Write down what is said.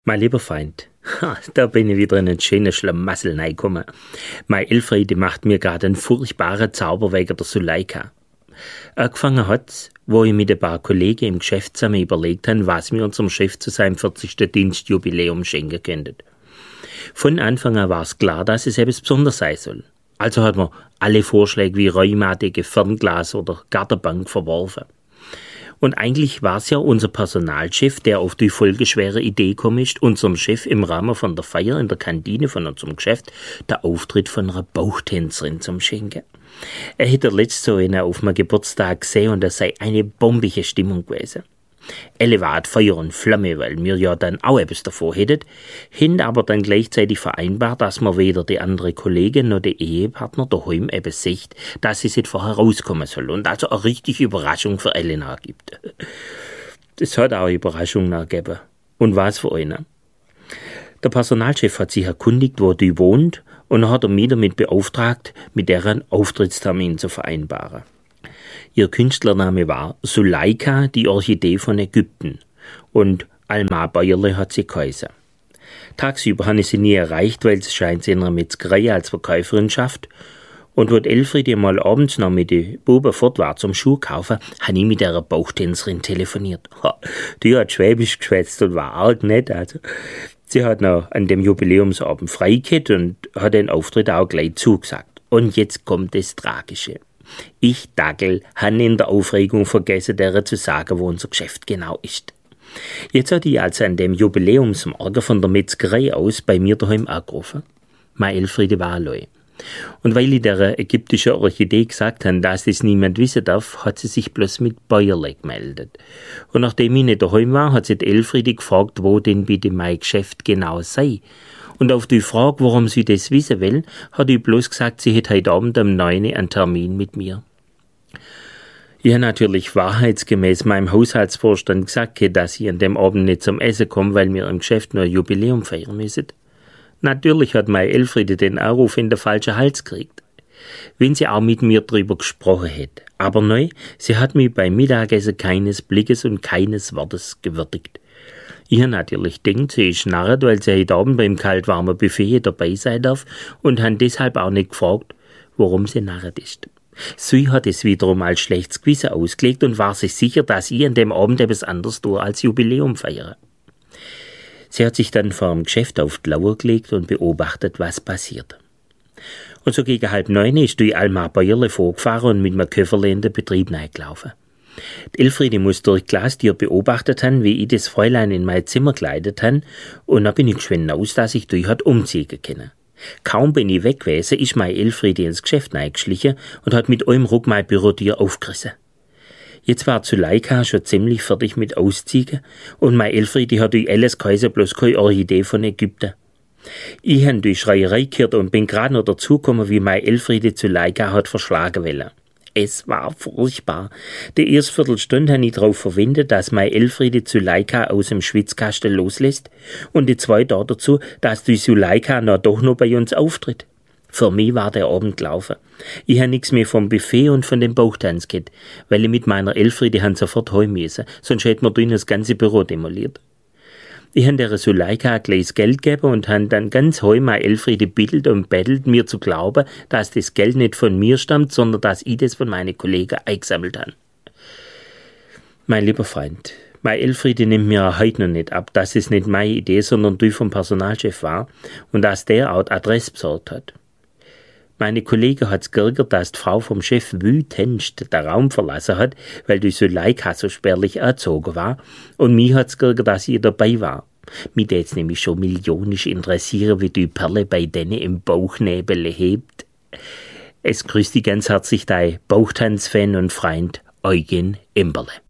Mein lieber Freund, da bin ich wieder in einen schönen Schlamassel reingekommen. Mein Elfriede macht mir gerade einen furchtbaren Zauber wegen der Suleika. Angefangen hat's, wo ich mit ein paar Kollegen im Geschäft zusammen überlegt habe, was wir unserem Chef zu seinem 40. Dienstjubiläum schenken könnten. Von Anfang an war es klar, dass es etwas Besonderes sein soll. Also hat man alle Vorschläge wie räumatige Fernglas oder Gartenbank verworfen. Und eigentlich war es ja unser Personalchef, der auf die folgeschwere Idee gekommen ist, unserem Chef im Rahmen von der Feier in der Kantine von unserem Geschäft der Auftritt von einer Bauchtänzerin zum Schenken. Er hätte letzt so einen auf meinem Geburtstag gesehen und es sei eine bombige Stimmung gewesen. Alle war Feuer und Flamme, weil wir ja dann auch etwas davor hätten, haben aber dann gleichzeitig vereinbart, dass man weder die andere Kollegin noch der Ehepartner daheim etwas sagt, dass sie sich vorher rauskommen soll und also eine richtige Überraschung für Elena gibt. Es hat auch eine Überraschung gegeben. Und was für eine? Der Personalchef hat sich erkundigt, wo die wohnt, und hat er mich damit beauftragt, mit der einen Auftrittstermin zu vereinbaren. Ihr Künstlername war Suleika, die Orchidee von Ägypten, und Alma Bäuerle hat sie geheißen. Tagsüber habe ich sie nie erreicht, weil es scheint sie in einer Metzgerei als Verkäuferin schafft, und wo die Elfriede mal abends noch mit den Buben fort war zum Schuh kaufen, habe ich mit der Bauchtänzerin telefoniert. Die hat Schwäbisch geschwätzt und war arg nett, also. Sie hat noch an dem Jubiläumsabend frei gehabt und hat den Auftritt auch gleich zugesagt. Und jetzt kommt das Tragische. Ich, Dackel, habe in der Aufregung vergessen, der zu sagen, wo unser Geschäft genau ist. Jetzt hat die also an dem Jubiläumsmorgen von der Metzgerei aus bei mir daheim angerufen. Meine Elfriede war allein. Und weil ich der ägyptischen Orchidee gesagt habe, dass das niemand wissen darf, hat sie sich bloß mit Bäuerle gemeldet. Und nachdem ich nicht daheim war, hat sie die Elfriede gefragt, wo denn bitte mein Geschäft genau sei. Und auf die Frage, warum sie das wissen will, hat ich bloß gesagt, sie hätte heute Abend um 9 Uhr einen Termin mit mir. Ich habe natürlich wahrheitsgemäß meinem Haushaltsvorstand gesagt, dass ich an dem Abend nicht zum Essen komme, weil wir im Geschäft nur ein Jubiläum feiern müssen. Natürlich hat meine Elfriede den Anruf in den falschen Hals gekriegt. Wenn sie auch mit mir drüber gesprochen hätte. Aber nein, sie hat mich beim Mittagessen keines Blickes und keines Wortes gewürdigt. Ich habe natürlich gedacht, sie ist narret, weil sie heute Abend beim kaltwarmen Buffet dabei sein darf und habe deshalb auch nicht gefragt, warum sie narret ist. Sie hat es wiederum als schlechtes Gewissen ausgelegt und war sich sicher, dass ich an dem Abend etwas anderes tue als Jubiläum feiere. Sie hat sich dann vor dem Geschäft auf die Lauer gelegt und beobachtet, was passiert. Und so gegen 8:30 ist die Alma Bäuerle vorgefahren und mit einem Köfferle in den Betrieb reingelaufen. Die Elfriede muss durch Glastür beobachtet haben, wie ich das Fräulein in mein Zimmer gekleidet habe, und dann bin ich geschwind aus, dass ich durch hat umziehen können. Kaum bin ich weg gewesen, ist meine Elfriede ins Geschäft reingeschlichen und hat mit einem Ruck mein Bürotür aufgerissen. Jetzt war Suleika schon ziemlich fertig mit Ausziehen und meine Elfriede hat durch alles geheißen, bloß keine Orchidee von Ägypten. Ich habe durch Schreierei gehört und bin gerade noch dazugekommen, wie meine Elfriede Suleika hat verschlagen wollen. Es war furchtbar. Die erste Viertelstunde habe ich darauf verwendet, dass meine Elfriede Suleika aus dem Schwitzkasten loslässt und die zweite dazu, dass die Suleika doch noch bei uns auftritt. Für mich war der Abend gelaufen. Ich habe nichts mehr vom Buffet und von dem Bauchtanz gehabt, weil ich mit meiner Elfriede sofort heim müssen, sonst hätte man drin das ganze Büro demoliert. Ich habe der Suleika ein kleines Geld gegeben und habe dann ganz heim meine Elfriede bittelt und bettelt, mir zu glauben, dass das Geld nicht von mir stammt, sondern dass ich das von meinen Kollegen eingesammelt habe. Mein lieber Freund, meine Elfriede nimmt mir heute noch nicht ab, dass es nicht meine Idee, sondern die vom Personalchef war und dass der auch die Adresse besorgt hat. Meine Kollegen hat's geärgert, dass die Frau vom Chef wütendst den Raum verlassen hat, weil die Suleika so spärlich erzogen war, und mich hat's geärgert, dass ich dabei war. Mich tät's nämlich schon millionisch interessieren, wie die Perle bei denen im Bauchnebel hebt. Es grüßt dich ganz herzlich dein Bauchtanz-Fan und Freund Eugen Imberle.